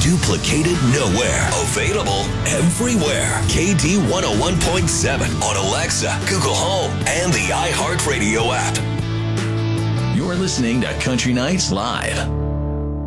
duplicated nowhere. Available everywhere. KD 101.7 on Alexa, Google Home, and the iHeartRadio app. You're listening to Country Nights Live.